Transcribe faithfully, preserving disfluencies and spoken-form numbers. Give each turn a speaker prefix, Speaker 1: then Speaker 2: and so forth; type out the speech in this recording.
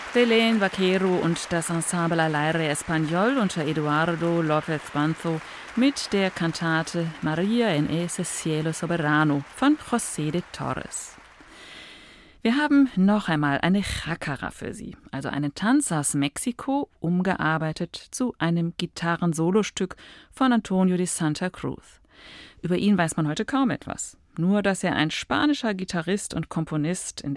Speaker 1: Belén Vaquero und das Ensemble Al Aire Español unter Eduardo López Banzo mit der Kantate María en ese cielo soberano von José de Torres. Wir haben noch einmal eine Chácara für Sie, also einen Tanz aus Mexiko, umgearbeitet zu einem Gitarrensolostück von Antonio de Santa Cruz. Über ihn weiß man heute kaum etwas. Nur, dass er ein spanischer Gitarrist und Komponist in